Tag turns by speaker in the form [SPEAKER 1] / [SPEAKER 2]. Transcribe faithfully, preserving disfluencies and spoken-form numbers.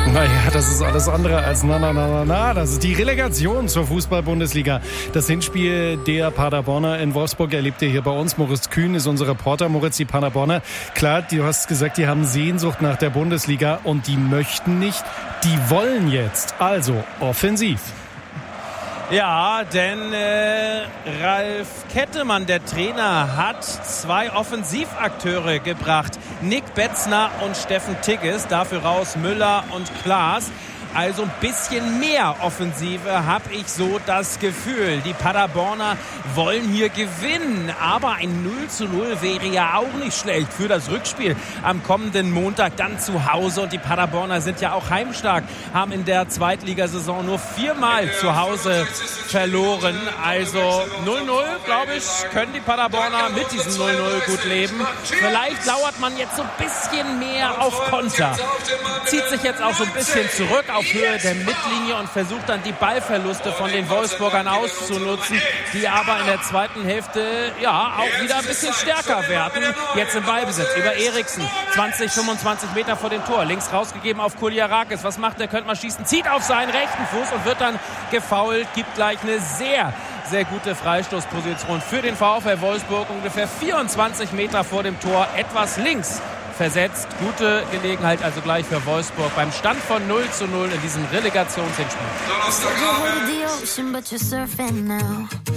[SPEAKER 1] Naja, das ist alles andere als na, na, na, na, na. Das ist die Relegation zur Fußball-Bundesliga. Das Hinspiel der Paderborner in Wolfsburg erlebt ihr hier bei uns. Moritz Kühn ist unser Reporter. Moritz, die Paderborner, klar, du hast gesagt, die haben Sehnsucht nach der Bundesliga und die möchten nicht, die wollen jetzt. Also offensiv.
[SPEAKER 2] Ja, denn äh, Ralf Kettemann, der Trainer, hat zwei Offensivakteure gebracht. Nick Betzner und Steffen Tigges. Dafür raus Müller und Klaas. Also ein bisschen mehr Offensive, habe ich so das Gefühl. Die Paderborner wollen hier gewinnen, aber ein null zu null wäre ja auch nicht schlecht für das Rückspiel am kommenden Montag dann zu Hause. Und die Paderborner sind ja auch heimstark, haben in der Zweitligasaison nur viermal zu Hause verloren. Also null null, glaube ich, können die Paderborner mit diesem null null gut leben. Vielleicht lauert man jetzt so ein bisschen mehr auf Konter. Zieht sich jetzt auch so ein bisschen zurück auf Höhe der Mittellinie und versucht dann die Ballverluste von den Wolfsburgern auszunutzen, die aber in der zweiten Hälfte ja auch wieder ein bisschen stärker werden. Jetzt im Ballbesitz über Eriksen, zwanzig, fünfundzwanzig Meter vor dem Tor, links rausgegeben auf Kuljarakis. Was macht der? Könnte man schießen, zieht auf seinen rechten Fuß und wird dann gefoult, gibt gleich eine sehr sehr gute Freistoßposition für den VfL Wolfsburg, ungefähr vierundzwanzig Meter vor dem Tor, etwas links versetzt. Gute Gelegenheit also gleich für Wolfsburg beim Stand von null zu null in diesem Relegationshinspiel.